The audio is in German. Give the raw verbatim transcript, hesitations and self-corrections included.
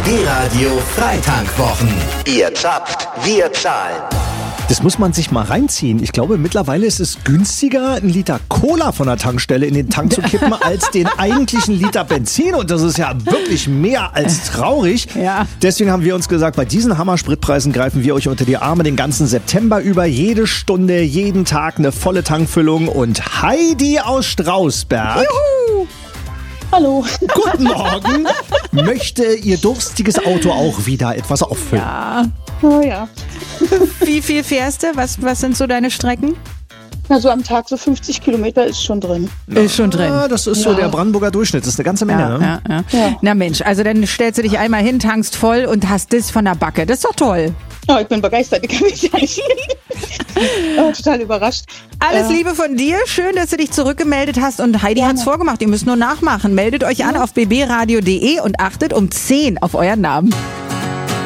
B Radio Freitankwwochen. Ihr zapft, wir zahlen. Das muss man sich mal reinziehen. Ich glaube, mittlerweile ist es günstiger, einen Liter Cola von der Tankstelle in den Tank zu kippen, als den eigentlichen Liter Benzin. Und das ist ja wirklich mehr als traurig. Ja. Deswegen haben wir uns gesagt, bei diesen Hammer-Spritpreisen greifen wir euch unter die Arme den ganzen September über. Jede Stunde, jeden Tag eine volle Tankfüllung. Und Heidi aus Strausberg. Juhu! Hallo. Guten Morgen. Möchte Ihr durstiges Auto auch wieder etwas auffüllen? Ja. Oh ja. Wie viel fährst du? Was, was sind so deine Strecken? Na, so am Tag so fünfzig Kilometer ist schon drin. Ist schon drin. Ja, das ist so Ja. der Brandenburger Durchschnitt. Das ist eine ganze Menge. Ja, ne? ja, ja. Ja. Na Mensch, also dann stellst du dich einmal hin, tankst voll und hast das von der Backe. Das ist doch toll. Oh, ich bin begeistert, ich kann mich gar nicht. Oh, total überrascht. Alles Äh, Liebe von dir. Schön, dass du dich zurückgemeldet hast. Und Heidi Gerne. hat's vorgemacht. Ihr müsst nur nachmachen. Meldet euch an auf b b radio punkt de und achtet um zehn auf euren Namen.